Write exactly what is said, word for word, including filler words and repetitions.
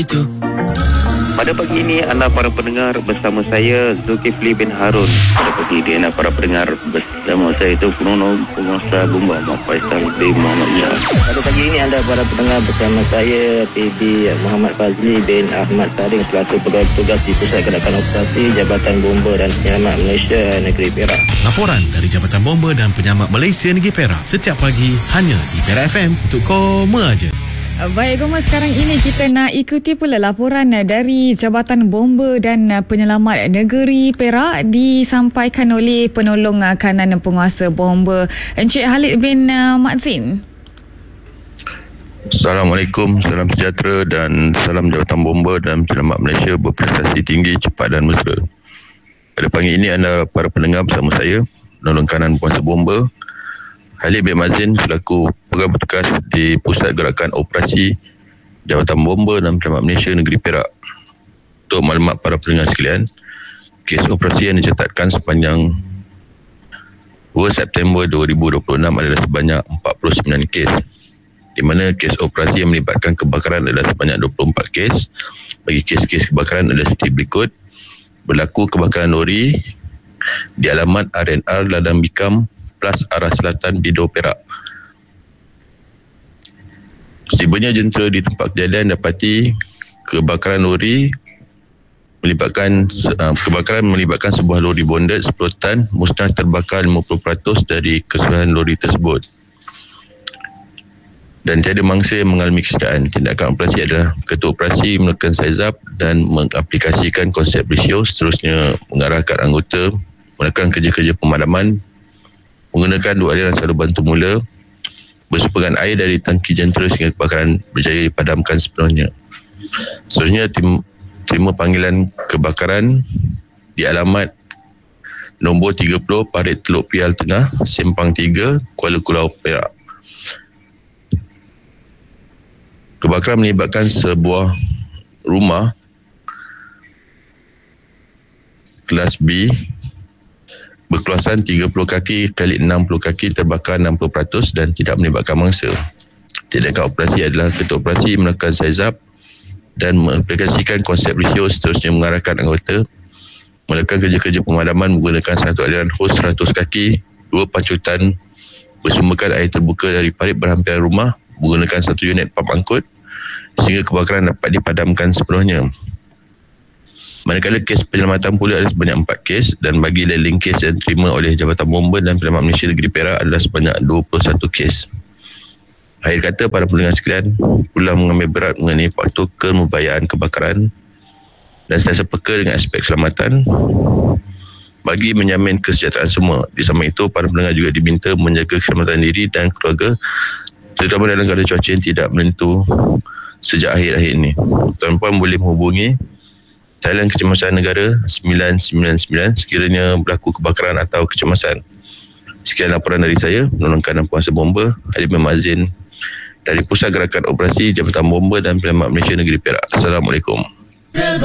Itu. Pada pagi ini anda para pendengar bersama saya Zulkifli bin Harun. Pada pagi ini anda para pendengar bersama saya itu Penolong Penguasa Bomba Muhammad Faisal bin Muhammad Iyah. Pada pagi ini anda para pendengar bersama saya P B Muhammad Fazli bin Ahmad Saring selaku pegawai tugas di Pusat Gerakan Operasi Jabatan Bomba dan Penyelamat Malaysia Negeri Perak. Laporan dari Jabatan Bomba dan Penyelamat Malaysia Negeri Perak setiap pagi hanya di Perak F M untuk koma aja. Baik, Goma, sekarang ini kita nak ikuti pula laporan dari Jabatan Bomba dan Penyelamat Negeri Perak disampaikan oleh Penolong Kanan Penguasa Bomba Encik Khalid bin Mak Zin. Assalamualaikum, salam sejahtera dan salam Jabatan Bomba dan Penyelamat Malaysia berprestasi tinggi, cepat dan mesra. Pada pagi ini anda para pendengar bersama saya Penolong Kanan Penguasa Bomba Khalid bin Mazin selaku pegawai bertugas di Pusat Gerakan Operasi Jabatan Bomba dan Penyelamat Malaysia Negeri Perak. Untuk maklumat para pendengar sekalian, kes operasi yang dicatatkan sepanjang dua September dua ribu dua puluh enam adalah sebanyak empat puluh sembilan kes, di mana kes operasi yang melibatkan kebakaran adalah sebanyak dua puluh empat kes. Bagi kes-kes kebakaran adalah seperti berikut: berlaku kebakaran lori di alamat R and R Ladang Bikam Plus arah selatan di Dor Perak. Setibanya jentera di tempat kejadian dapati kebakaran lori melibatkan uh, kebakaran melibatkan sebuah lori bonded sepuluh tan musnah terbakar lima puluh peratus dari keseluruhan lori tersebut. Dan tiada mangsa yang mengalami kecederaan. Tindakan operasi adalah ketua operasi melakukan size up dan mengaplikasikan konsep ratio, seterusnya mengarahkan anggota melakukan kerja-kerja pemadaman menggunakan dua aliran salur bantu mula, bersumberkan air dari tangki jentera sehingga kebakaran berjaya dipadamkan sepenuhnya. Seterusnya tim, terima panggilan kebakaran di alamat nombor tiga puluh Parit Teluk Pial Tengah, Simpang tiga, Kuala Kulau, Perak. Kebakaran melibatkan sebuah rumah kelas B berkeluasan tiga puluh kaki kali enam puluh kaki, terbakar enam puluh peratus dan tidak melibatkan mangsa. Tindakan operasi adalah ketua operasi melakukan size up dan mengaplikasikan konsep ratio, seterusnya mengarahkan anggota melakukan kerja-kerja pemadaman menggunakan satu aliran hos seratus kaki, dua pancutan bersumberkan air terbuka dari parit berhampiran rumah menggunakan satu unit pam angkut sehingga kebakaran dapat dipadamkan sepenuhnya. Manakala kes penyelamatan pula ada sebanyak empat kes, dan bagi leading kes yang diterima oleh Jabatan Bomba dan Penyelamat Malaysia Negeri Perak adalah sebanyak dua puluh satu kes. Akhir kata, para pendengar sekalian, ulang mengambil berat mengenai faktor kemubayaan kebakaran dan sentiasa peka dengan aspek keselamatan bagi menjamin kesejahteraan semua. Di samping itu, para pendengar juga diminta menjaga keselamatan diri dan keluarga, terutama dalam keadaan cuaca yang tidak menentu sejak akhir-akhir ini. Tuan-puan boleh menghubungi Talian Kecemasan Negara sembilan sembilan sembilan sekiranya berlaku kebakaran atau kecemasan. Sekian laporan dari saya, Penolong Kanan Penguasa Bomba Khalid bin Mazin dari Pusat Gerakan Operasi Jabatan Bomba dan Penyelamat Malaysia Negeri Perak. Assalamualaikum.